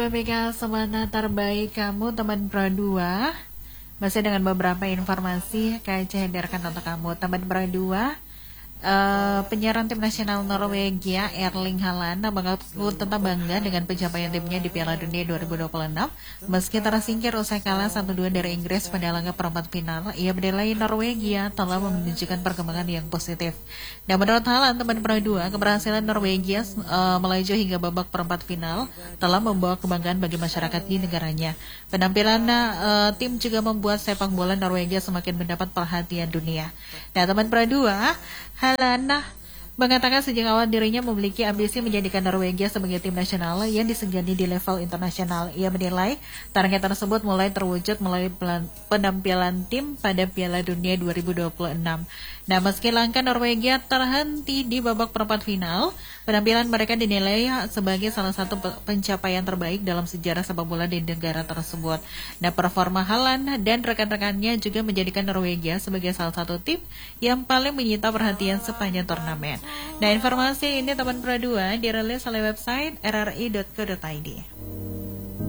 PPK Semana terbaik kamu teman Pro 2. Masih dengan beberapa informasi KC hadirkan untuk kamu teman Pro 2. Penyiaran tim nasional Norwegia Erling Haaland mengaku tetap bangga dengan pencapaian timnya di Piala Dunia 2026 meski tersingkir usai kalah 1-2 dari Inggris pada laga perempat final. Ia menilai Norwegia telah menunjukkan perkembangan yang positif. Dan menurut Haaland, teman Pro 2, keberhasilan Norwegia melaju hingga babak perempat final telah membawa kebanggaan bagi masyarakat di negaranya. Penampilan tim juga membuat sepak bola Norwegia semakin mendapat perhatian dunia. Nah, teman Pro 2, Haaland mengatakan sejak awal dirinya memiliki ambisi menjadikan Norwegia sebagai tim nasional yang disegani di level internasional. Ia menilai target tersebut mulai terwujud melalui penampilan tim pada Piala Dunia 2026. Nah, meski langkah Norwegia terhenti di babak perempat final, penampilan mereka dinilai sebagai salah satu pencapaian terbaik dalam sejarah sepak bola di negara tersebut. Nah, performa Haaland dan rekan-rekannya juga menjadikan Norwegia sebagai salah satu tim yang paling menyita perhatian sepanjang turnamen. Nah, informasi ini teman Pro 2 dirilis oleh website rri.co.id.